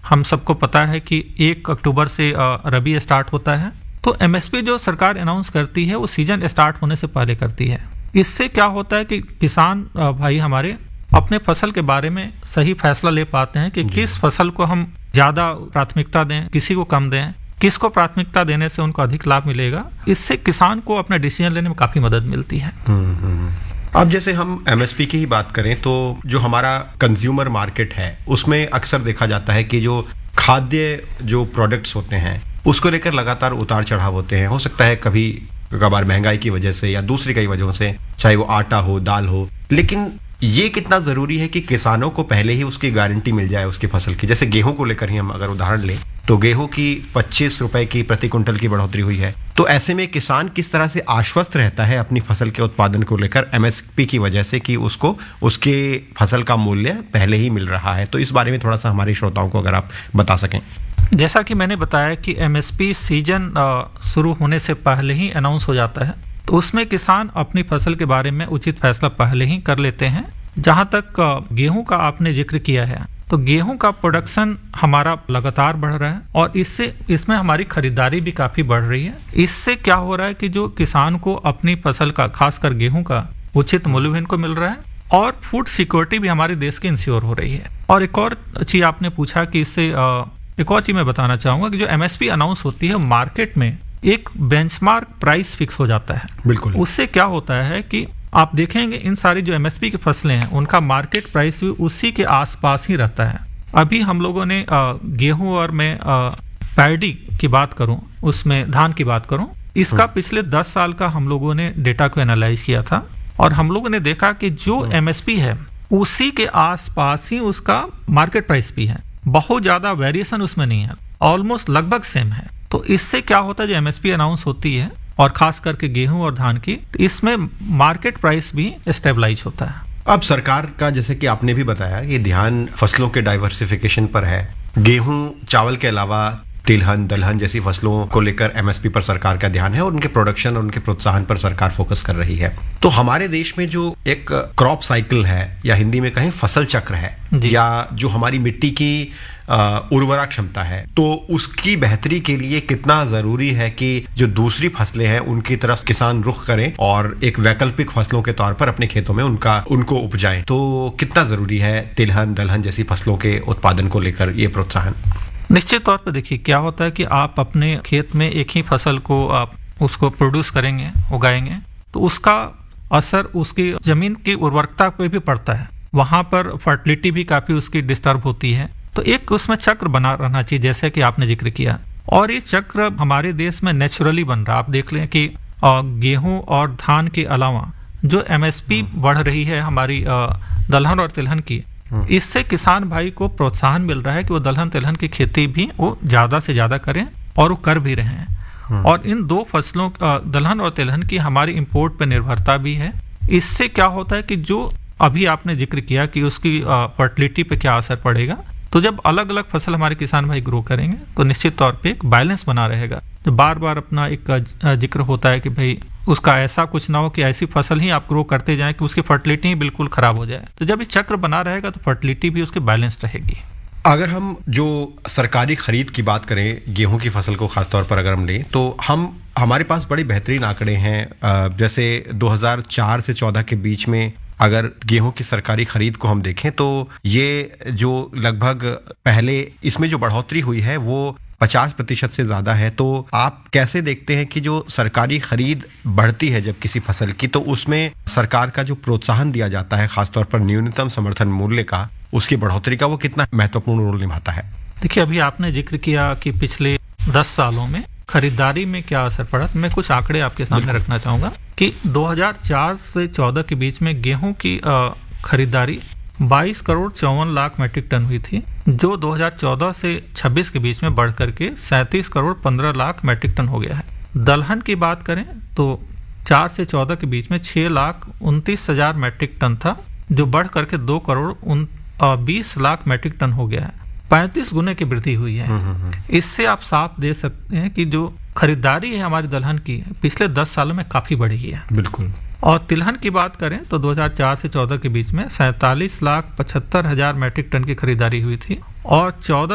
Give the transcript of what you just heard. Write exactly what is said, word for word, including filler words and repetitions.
हम सबको पता है कि एक अक्टूबर से रबी स्टार्ट होता है, तो एमएसपी जो सरकार अनाउंस करती है वो सीजन स्टार्ट होने से पहले करती है। इससे क्या होता है कि किसान भाई हमारे अपने फसल के बारे में सही फैसला ले पाते हैं कि किस फसल को हम ज्यादा प्राथमिकता दें, किसी को कम दें, किसको प्राथमिकता देने से उनको अधिक लाभ मिलेगा। इससे किसान को अपना डिसीजन लेने में काफी मदद मिलती है। अब जैसे हम एमएसपी की ही बात करें तो जो हमारा कंज्यूमर मार्केट है उसमें अक्सर देखा जाता है कि जो खाद्य जो प्रोडक्ट्स होते हैं उसको लेकर लगातार उतार चढ़ाव होते हैं। हो सकता है कभी कभार महंगाई की वजह से या दूसरी कई वजहों से, चाहे वो आटा हो, दाल हो, लेकिन ये कितना जरूरी है कि किसानों को पहले ही उसकी गारंटी मिल जाए उसकी फसल की। जैसे गेहूं को लेकर ही हम अगर उदाहरण लें तो गेहूं की पच्चीस रुपए की प्रति कुंटल की बढ़ोतरी हुई है। तो ऐसे में किसान किस तरह से आश्वस्त रहता है अपनी फसल के उत्पादन को लेकर एमएसपी की वजह से कि उसको उसके फसल का मूल्य पहले ही मिल रहा है। तो इस बारे में थोड़ा सा हमारे श्रोताओं को अगर आप बता सकें। जैसा कि मैंने बताया कि एमएसपी सीजन शुरू होने से पहले ही अनाउंस हो जाता है, तो उसमें किसान अपनी फसल के बारे में उचित फैसला पहले ही कर लेते हैं। जहां तक गेहूं का आपने जिक्र किया है, तो गेहूं का प्रोडक्शन हमारा लगातार बढ़ रहा है और इससे इसमें हमारी खरीदारी भी काफी बढ़ रही है। इससे क्या हो रहा है कि जो किसान को अपनी फसल का, खासकर गेहूं का उचित मूल्य भी इनको मिल रहा है और फूड सिक्योरिटी भी हमारे देश की इंश्योर हो रही है। और एक और चीज आपने पूछा कि इससे एक और चीज मैं बताना चाहूंगा कि जो एमएसपी अनाउंस होती है मार्केट में एक बेंचमार्क प्राइस फिक्स हो जाता है। बिल्कुल। उससे क्या होता है कि आप देखेंगे इन सारी जो एमएसपी की फसलें हैं उनका मार्केट प्राइस भी उसी के आसपास ही रहता है। अभी हम लोगों ने गेहूं और मैं पैडी की बात करूं, उसमें धान की बात करूं, इसका पिछले दस साल का हम लोगों ने डेटा को एनालाइज किया था और हम लोगों ने देखा कि जो एमएसपी है उसी के आसपास ही उसका मार्केट प्राइस भी है। बहुत ज्यादा वेरिएशन उसमें नहीं है, ऑलमोस्ट लगभग सेम है। तो इससे क्या होता है, जो एमएसपी अनाउंस होती है और खास करके गेहूं और धान की, इसमें मार्केट प्राइस भी स्टेबलाइज होता है। अब सरकार का, जैसे कि आपने भी बताया, ये ध्यान फसलों के डाइवर्सिफिकेशन पर है। गेहूं, चावल के अलावा तिलहन, दलहन जैसी फसलों को लेकर एमएसपी पर सरकार का ध्यान है और उनके प्रोडक्शन और उनके प्रोत्साहन पर सरकार फोकस कर रही है। तो हमारे देश में जो एक क्रॉप साइकिल है या हिंदी में कहें फसल चक्र है, या जो हमारी मिट्टी की उर्वरा क्षमता है, तो उसकी बेहतरी के लिए कितना जरूरी है कि जो दूसरी फसलें हैं उनकी तरफ किसान रुख करें और एक वैकल्पिक फसलों के तौर पर अपने खेतों में उनका उनको उपजाएं। तो कितना जरूरी है तिलहन, दलहन जैसी फसलों के उत्पादन को लेकर ये प्रोत्साहन? निश्चित तौर पर देखिए क्या होता है कि आप अपने खेत में एक ही फसल को आप उसको प्रोड्यूस करेंगे, उगाएंगे, तो उसका असर उसकी जमीन की उर्वरकता पे भी पड़ता है। वहां पर फर्टिलिटी भी काफी उसकी डिस्टर्ब होती है। तो एक उसमें चक्र बना रहना चाहिए, जैसे कि आपने जिक्र किया, और ये चक्र हमारे देश में नेचुरली बन रहा है। आप देख लें कि गेहूं और धान के अलावा जो एमएसपी बढ़ रही है हमारी दलहन और तिलहन की, इससे किसान भाई को प्रोत्साहन मिल रहा है कि वो दलहन तिलहन की खेती भी वो ज्यादा से ज्यादा करें और वो कर भी रहे हैं। और इन दो फसलों दलहन और तिलहन की हमारी इंपोर्ट पर निर्भरता भी है। इससे क्या होता है कि जो अभी आपने जिक्र किया कि उसकी फर्टिलिटी पे क्या असर पड़ेगा, तो जब अलग अलग फसल हमारे किसान भाई ग्रो करेंगे तो निश्चित तौर पे एक बैलेंस बना रहेगा। तो बार बार अपना एक जिक्र होता है कि भाई उसका ऐसा कुछ ना हो कि ऐसी फसल ही आप ग्रो करते जाएं कि उसकी फर्टिलिटी ही बिल्कुल खराब हो जाए। तो जब ये चक्र बना रहेगा तो फर्टिलिटी भी उसकी बैलेंस रहेगी। अगर हम जो सरकारी खरीद की बात करें गेहूं की फसल को खासतौर पर अगर हम लें, तो हम हमारे पास बड़े बेहतरीन आंकड़े हैं। जैसे दो हज़ार चार से चौदह के बीच में अगर गेहूं की सरकारी खरीद को हम देखें तो ये जो लगभग पहले इसमें जो बढ़ोतरी हुई है वो पचास प्रतिशत से ज्यादा है। तो आप कैसे देखते हैं कि जो सरकारी खरीद बढ़ती है जब किसी फसल की, तो उसमें सरकार का जो प्रोत्साहन दिया जाता है खासतौर पर न्यूनतम समर्थन मूल्य का, उसकी बढ़ोतरी का, वो कितना महत्वपूर्ण रोल निभाता है? देखिए अभी आपने जिक्र किया कि पिछले दस सालों में खरीदारी में क्या असर पड़ा। मैं कुछ आंकड़े आपके सामने रखना चाहूंगा कि दो हज़ार चार से चौदह के बीच में गेहूं की खरीदारी बाईस करोड़ चौवन लाख मैट्रिक टन हुई थी, जो दो हज़ार चौदह से छब्बीस के बीच में बढ़ करके सैंतीस करोड़ पंद्रह लाख मैट्रिक टन हो गया है। दलहन की बात करें तो चार से चौदह के बीच में छह लाख उनतीस हजार मैट्रिक टन था, जो बढ़ करके दो करोड़ उन बीस लाख मैट्रिक टन हो गया है। पैंतीस गुने की वृद्धि हुई है। इससे आप साफ दे सकते हैं कि जो खरीदारी है हमारी दलहन की पिछले दस सालों में काफी बढ़ी है। बिल्कुल। और तिलहन की बात करें तो दो हज़ार चार से चौदह के बीच में सैंतालीस लाख पचहत्तर हजार मैट्रिक टन की खरीदारी हुई थी और चौदह